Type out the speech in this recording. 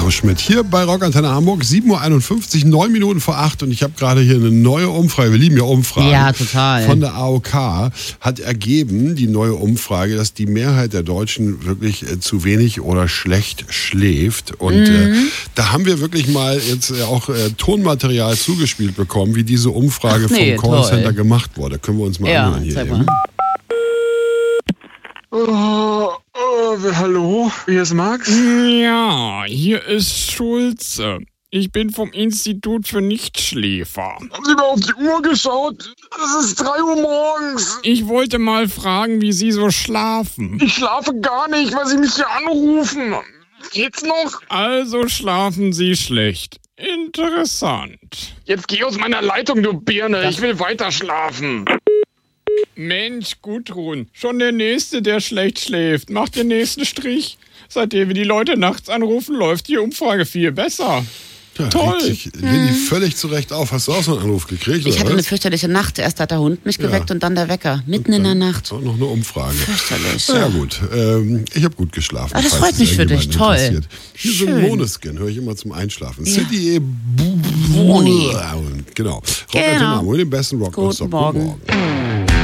Caro Schmidt hier bei Rockantenne Hamburg, 7.51 Uhr, 9 Minuten vor 8 und ich habe gerade hier eine neue Umfrage, wir lieben ja Umfragen. Ja, total. Von der AOK hat ergeben, die neue Umfrage, dass die Mehrheit der Deutschen wirklich zu wenig oder schlecht schläft und da haben wir wirklich mal jetzt auch Tonmaterial zugespielt bekommen, wie diese Umfrage vom Callcenter gemacht wurde. Können wir uns mal anhören hier eben. Hallo, hier ist Max. Ja, hier ist Schulze. Ich bin vom Institut für Nichtschläfer. Haben Sie mal auf die Uhr geschaut? Es ist 3 Uhr morgens. Ich wollte mal fragen, wie Sie so schlafen. Ich schlafe gar nicht, weil Sie mich hier anrufen. Geht's noch? Also schlafen Sie schlecht. Interessant. Jetzt geh aus meiner Leitung, du Birne. Ich will weiter schlafen. Mensch, Gudrun, schon der Nächste, der schlecht schläft. Macht den nächsten Strich. Seitdem wir die Leute nachts anrufen, läuft die Umfrage viel besser. Ja, toll. Leni völlig zurecht auf. Hast du auch so einen Anruf gekriegt? Ich hatte eine fürchterliche Nacht. Erst hat der Hund mich geweckt und dann der Wecker. Mitten in der Nacht. Und noch eine Umfrage. Fürchterlich. Ja gut, ich habe gut geschlafen. Das freut mich für dich, toll. Interessiert. Hier so ein Måneskin, höre ich immer zum Einschlafen. City Boni. Genau. Rockantenne Hamburg, den besten Rock. Guten Morgen.